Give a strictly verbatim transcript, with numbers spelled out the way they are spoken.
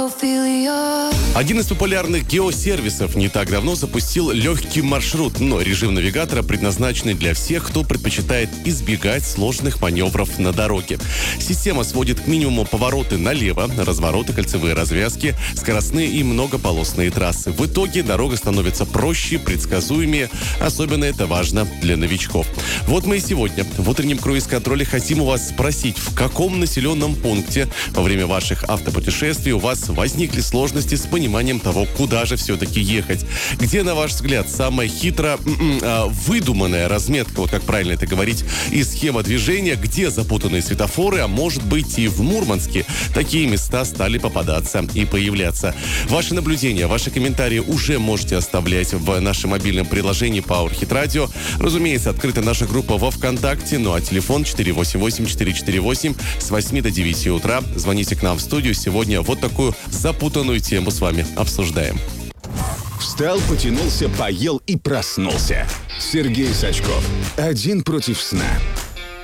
Один из популярных геосервисов не так давно запустил легкий маршрут, но режим навигатора предназначенный для всех, кто предпочитает избегать сложных маневров на дороге. Система сводит к минимуму повороты налево, развороты, кольцевые развязки, скоростные и многополосные трассы. В итоге дорога становится проще, предсказуемее. Особенно это важно для новичков. Вот мы и сегодня в утреннем круиз-контроле хотим у вас спросить, в каком населенном пункте во время ваших автопутешествий у вас возникли сложности с пониманием того, куда же все-таки ехать. Где, на ваш взгляд, самая хитро э, выдуманная разметка, вот как правильно это говорить, и схема движения, где запутанные светофоры, а может быть и в Мурманске такие места стали попадаться и появляться. Ваши наблюдения, ваши комментарии уже можете оставлять в нашем мобильном приложении PowerHit Radio. Разумеется, открыта наша группа во ВКонтакте, ну а телефон четыре восемь восемь четыре четыре восемь с восьми до девяти утра. Звоните к нам в студию. Сегодня вот такую запутанную тему с вами обсуждаем. Встал, потянулся, поел и проснулся. Сергей Сачков. Один против сна.